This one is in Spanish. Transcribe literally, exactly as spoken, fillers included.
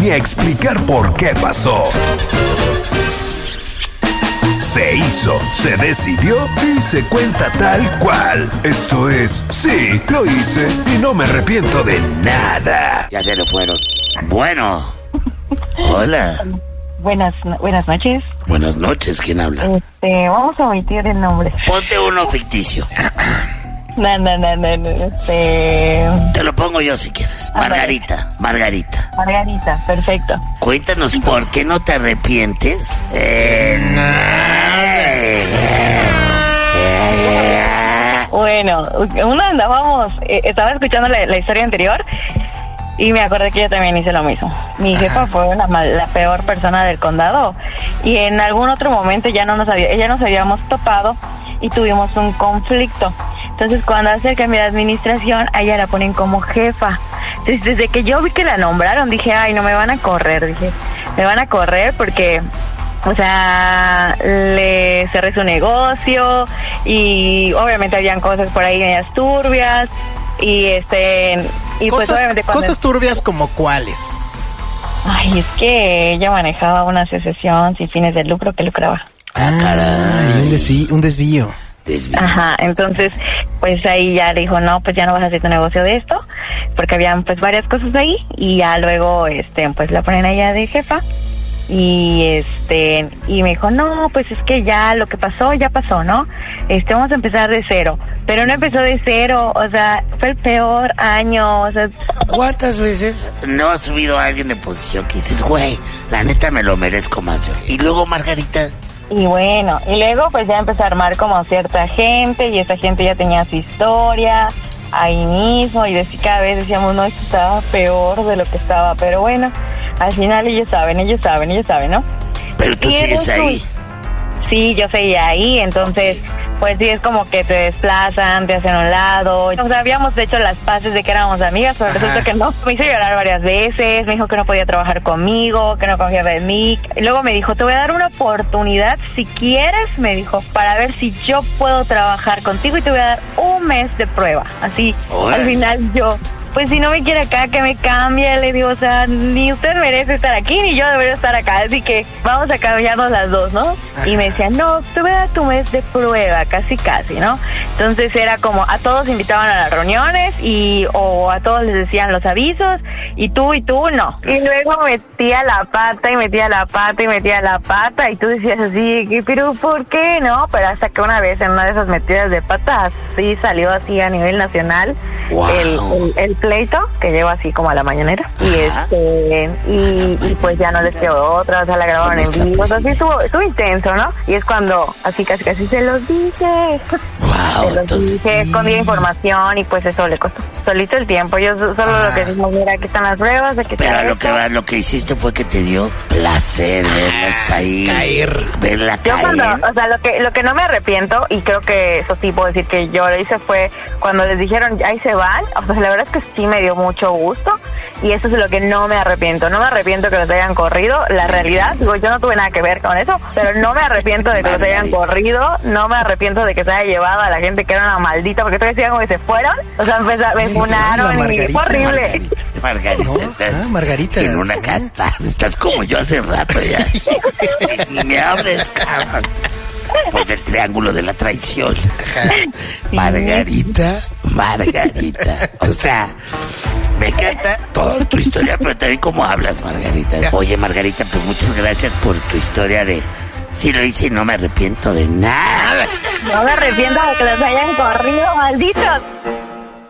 ni a explicar por qué pasó. Se hizo, se decidió y se cuenta tal cual. Esto es, sí, lo hice y no me arrepiento de nada. Ya se le fueron. Bueno. Hola. Buenas, buenas noches. Buenas noches, ¿quién habla? Este, vamos a omitir el nombre. Ponte uno ficticio. No, no, no, no, no, este... Te lo pongo yo si quieres. Margarita, Margarita. Margarita, perfecto. Cuéntanos por qué no te arrepientes. Eh, Bueno, una andábamos, eh, estaba escuchando la, la historia anterior y me acordé que yo también hice lo mismo. Mi jefa fue una mal, la peor persona del condado y en algún otro momento ya no nos había, ella nos habíamos topado y tuvimos un conflicto. Entonces, cuando hace el cambio de administración, a ella la ponen como jefa. Entonces, desde que yo vi que la nombraron, dije, ay, no me van a correr. Dije, me van a correr porque, o sea, le cerré su negocio y obviamente habían cosas por ahí medias turbias. Y este, y cosas, pues obviamente cuando... Cosas turbias como cuáles. Ay, es que ella manejaba una asociación sin fines de lucro que lucraba. Ah, caray. Un desvío. Un desvío. Desvío. Ajá, entonces, pues ahí ya le dijo, no, pues ya no vas a hacer tu negocio de esto, porque habían pues varias cosas ahí, y ya luego, este, pues la ponen a ella de jefa, y este, y me dijo, no, pues es que ya lo que pasó, ya pasó, ¿no? Este, vamos a empezar de cero, pero no empezó de cero, o sea, fue el peor año, o sea... ¿Cuántas veces no ha subido a alguien de posición que dices, güey, la neta me lo merezco más yo? Y luego, Margarita... Y bueno, y luego pues ya empezó a armar como cierta gente, y esa gente ya tenía su historia ahí mismo, y decía, cada vez decíamos, no, esto estaba peor de lo que estaba, pero bueno, al final ellos saben, ellos saben, ellos saben, ¿no? Pero tú y sigues ahí. Tú... Sí, yo seguía ahí, entonces, pues sí, es como que te desplazan, te hacen a un lado. O sea, habíamos hecho las paces de que éramos amigas, pero resulta Ajá. que no. Me hizo llorar varias veces, me dijo que no podía trabajar conmigo, que no confiaba en mí. Y luego me dijo, te voy a dar una oportunidad, si quieres, me dijo, para ver si yo puedo trabajar contigo y te voy a dar un mes de prueba. Así, Oye. al final yo... Pues si no me quiere acá, que me cambie, le digo, o sea, ni usted merece estar aquí, ni yo debería estar acá, así que vamos a cambiarnos las dos, ¿no? Ajá. Y me decía, no, te voy a dar tu mes de prueba, casi casi, ¿no? Entonces era como, a todos invitaban a las reuniones, y o a todos les decían los avisos, y tú y tú no. Y luego metía la pata, y metía la pata, y metía la pata, y tú decías así, pero ¿por qué no? Pero hasta que una vez, en una de esas metidas de pata, así salió así a nivel nacional, wow. el, el, el pleito que llevo así como a la mañanera y este y, y pues ya no les quedó otra, o sea, la grabaron en vivo, o sea, sí estuvo, estuvo intenso, ¿no? Y es cuando así casi casi se los dije, wow, se los entonces... dije, escondí información y pues eso le costó solito el tiempo. Yo solo ah. lo que dijimos, mira, aquí están las pruebas, aquí pero está lo que va, lo que hiciste fue que te dio placer ah, verlas ahí caer, verla yo caer. Cuando, o sea, lo que lo que no me arrepiento, y creo que eso sí puedo decir que yo lo hice, fue cuando les dijeron ahí se van, o sea, la verdad es que sí me dio mucho gusto, y eso es lo que no me arrepiento. No me arrepiento que los hayan corrido, la realidad, digo, yo no tuve nada que ver con eso, pero no me arrepiento de que los hayan corrido, no me arrepiento de que se haya llevado a la gente que era una maldita, porque todavía decían como que se fueron, o sea, empezó, me funaron y fue horrible. Margarita, ¿no? ah, Margarita en una canta, estás como yo hace rato ya. Ni me hables, cabrón. Pues el triángulo de la traición. Margarita, Margarita. O sea, me encanta toda tu historia, pero también cómo hablas, Margarita. Oye, Margarita, pues muchas gracias por tu historia de... Sí lo hice y no me arrepiento de nada. No me arrepiento de que los hayan corrido, malditos.